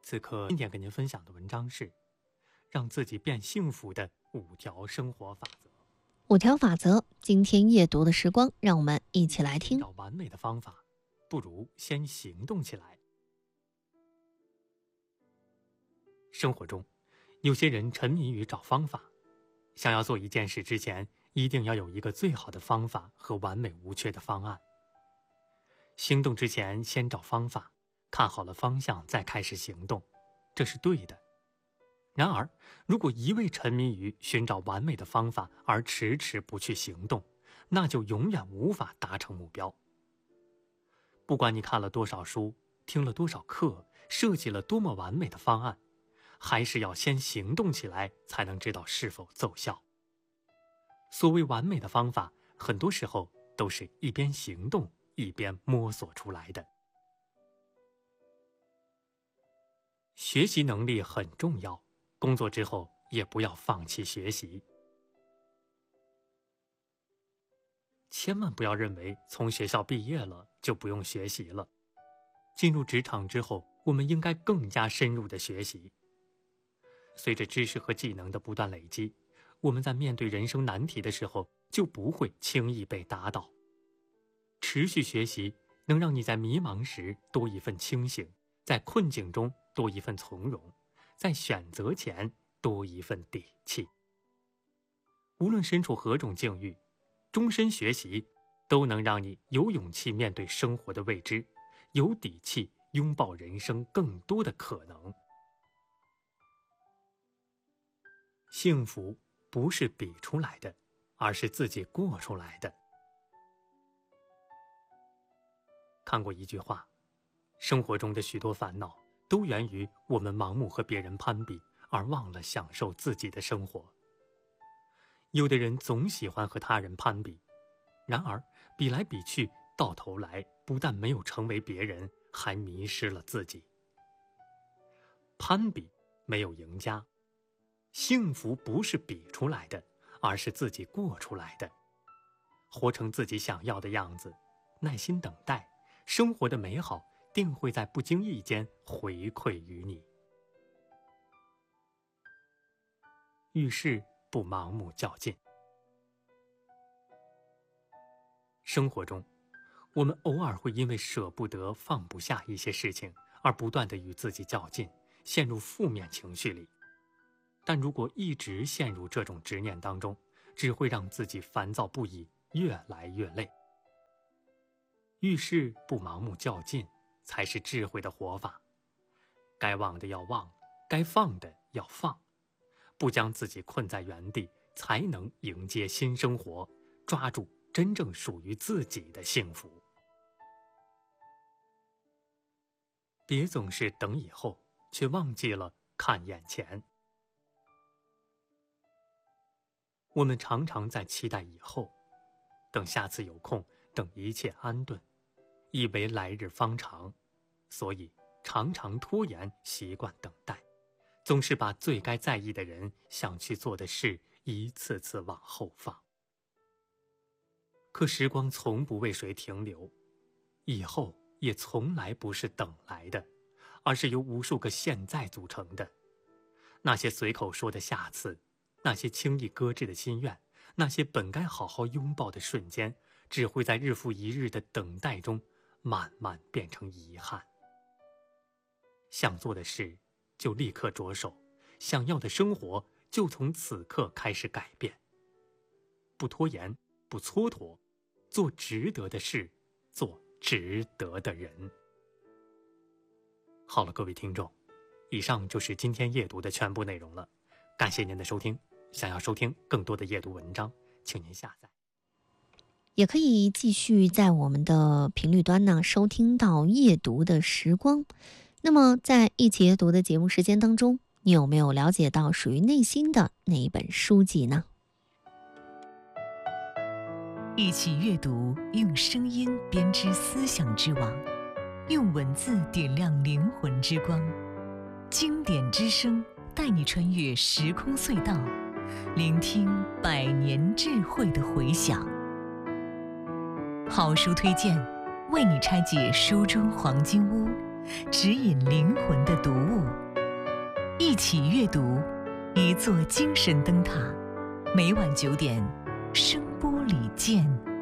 此刻今天跟您分享的文章是让自己变幸福的5条生活法则。 5条法则，今天夜读的时光，让我们一起来听。 找完美的方法，不如先行动起来。生活中，有些人沉迷于找方法，想要做一件事之前，一定要有一个最好的方法和完美无缺的方案。行动之前先找方法，看好了方向再开始行动，这是对的。然而，如果一味沉迷于寻找完美的方法而迟迟不去行动，那就永远无法达成目标。不管你看了多少书，听了多少课，设计了多么完美的方案，还是要先行动起来，才能知道是否奏效。所谓完美的方法，很多时候都是一边行动一边摸索出来的。学习能力很重要，工作之后也不要放弃学习。千万不要认为从学校毕业了就不用学习了。进入职场之后，我们应该更加深入的学习。随着知识和技能的不断累积，我们在面对人生难题的时候，就不会轻易被打倒。持续学习能让你在迷茫时多一份清醒，在困境中多一份从容，在选择前多一份底气。无论身处何种境遇，终身学习都能让你有勇气面对生活的未知，有底气拥抱人生更多的可能。幸福不是比出来的，而是自己过出来的。看过一句话，生活中的许多烦恼都源于我们盲目和别人攀比，而忘了享受自己的生活。有的人总喜欢和他人攀比，然而比来比去，到头来不但没有成为别人，还迷失了自己。攀比没有赢家，幸福不是比出来的，而是自己过出来的。活成自己想要的样子，耐心等待，生活的美好定会在不经意间回馈于你。遇事不盲目较劲。生活中，我们偶尔会因为舍不得放不下一些事情，而不断地与自己较劲，陷入负面情绪里。但如果一直陷入这种执念当中，只会让自己烦躁不已，越来越累。遇事不盲目较劲，才是智慧的活法。该忘的要忘，该放的要放，不将自己困在原地，才能迎接新生活，抓住真正属于自己的幸福。别总是等以后，却忘记了看眼前。我们常常在期待以后，等下次有空，等一切安顿，以为来日方长，所以常常拖延，习惯等待，总是把最该在意的人、想去做的事一次次往后放。可时光从不为谁停留，以后也从来不是等来的，而是由无数个现在组成的。那些随口说的下次，那些轻易搁置的心愿，那些本该好好拥抱的瞬间，只会在日复一日的等待中慢慢变成遗憾。想做的事就立刻着手，想要的生活就从此刻开始改变。不拖延，不蹉跎，做值得的事，做值得的人。好了，各位听众，以上就是今天夜读的全部内容了，感谢您的收听。想要收听更多的夜读文章，请您下载。 也可以继续在我们的频率端呢收听到夜读的时光。那么在一起阅读的节目时间当中，你有没有了解到属于内心的那一本书籍呢？ 一起阅读，用声音编织思想之网，用文字点亮灵魂之光。经典之声带你穿越时空隧道，聆听100年智慧的回响。好书推荐，为你拆解书中黄金屋，指引灵魂的读物。 起阅读，一座精神灯塔。每晚9点，声波里见。